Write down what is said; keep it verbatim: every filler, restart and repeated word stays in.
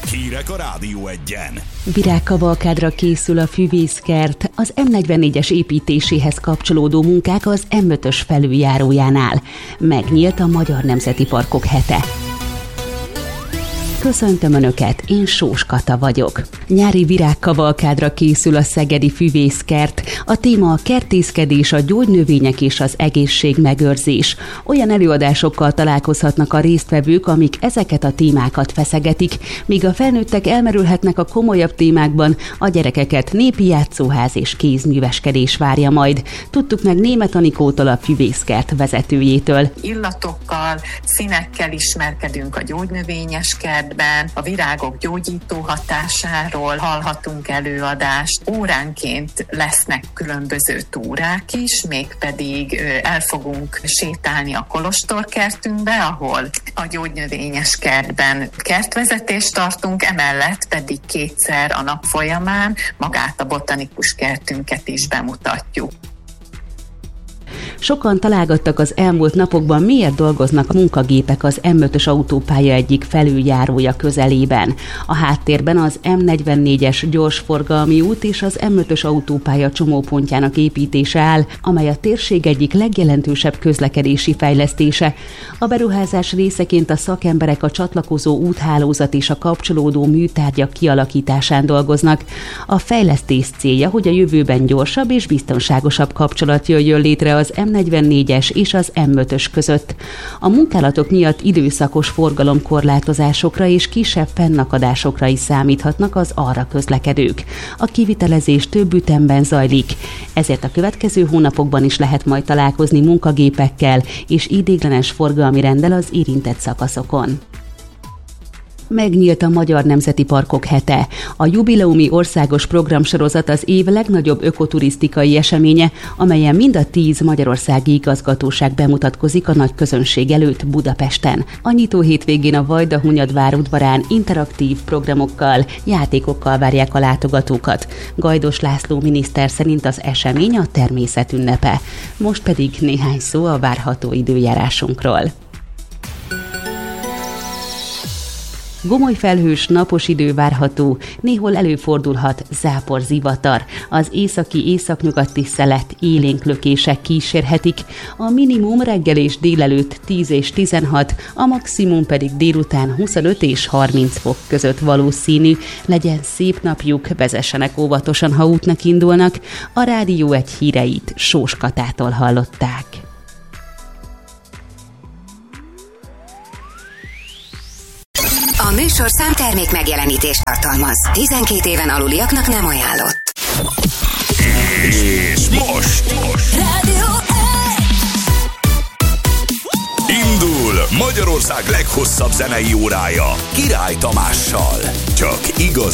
Hírek a Rádió Egyen. Virágkavalkádra készül a füvészkert, az em negyvennégyes építéséhez kapcsolódó munkák az em ötös felüljárójánál. Megnyílt a Magyar Nemzeti Parkok hete. Köszöntöm Önöket, én Sós Kata vagyok. Nyári virágkavalkádra készül a szegedi füvészkert. A téma a kertészkedés, a gyógynövények és az egészségmegőrzés. Olyan előadásokkal találkozhatnak a résztvevők, amik ezeket a témákat feszegetik, míg a felnőttek elmerülhetnek a komolyabb témákban, a gyerekeket népi játszóház és kézműveskedés várja majd. Tudtuk meg Németh Anikótól, a füvészkert vezetőjétől. Illatokkal, színekkel ismerkedünk a gyógynövényes kert, a virágok gyógyító hatásáról hallhatunk előadást. Óránként lesznek különböző túrák is, mégpedig el fogunk sétálni a kolostorkertünkbe, ahol a gyógynövényes kertben kertvezetést tartunk, emellett pedig kétszer a nap folyamán magát a botanikus kertünket is bemutatjuk. Sokan találgattak az elmúlt napokban, miért dolgoznak a munkagépek az em ötös autópálya egyik felüljárója közelében. A háttérben az em negyvennégyes gyorsforgalmi út és az em ötös autópálya csomópontjának építése áll, amely a térség egyik legjelentősebb közlekedési fejlesztése. A beruházás részeként a szakemberek a csatlakozó úthálózat és a kapcsolódó műtárgyak kialakításán dolgoznak. A fejlesztés célja, hogy a jövőben gyorsabb és biztonságosabb kapcsolat jöjjön létre az em negyvennégyes és az em ötös között. A munkálatok miatt időszakos forgalomkorlátozásokra és kisebb fennakadásokra is számíthatnak az arra közlekedők. A kivitelezés több ütemben zajlik, ezért a következő hónapokban is lehet majd találkozni munkagépekkel és ideiglenes forgalmi renddel az érintett szakaszokon. Megnyílt a Magyar Nemzeti Parkok hete. A jubileumi országos programsorozat az év legnagyobb ökoturisztikai eseménye, amelyen mind a tíz magyarországi igazgatóság bemutatkozik a nagy közönség előtt Budapesten. A nyitó hétvégén a Vajdahunyad várudvarán interaktív programokkal, játékokkal várják a látogatókat. Gajdos László miniszter szerint az esemény a természet ünnepe. Most pedig néhány szó a várható időjárásunkról. Gomoly felhős, napos idő várható, néhol előfordulhat záporzivatar. Az északi északnyugati szelet élénk lökések kísérhetik, a minimum reggel és délelőtt tíz és tizenhat, a maximum pedig délután huszonöt és harminc fok között valószínű. Legyen szép napjuk, vezessenek óvatosan, ha útnak indulnak. A Rádió egy híreit Sós Katától hallották. A műsorszám termék megjelenítést tartalmaz. tizenkét éven aluliaknak nem ajánlott. És most, most. Rádió Indul Magyarország leghosszabb zenei órája Király Tamással. Csak igaz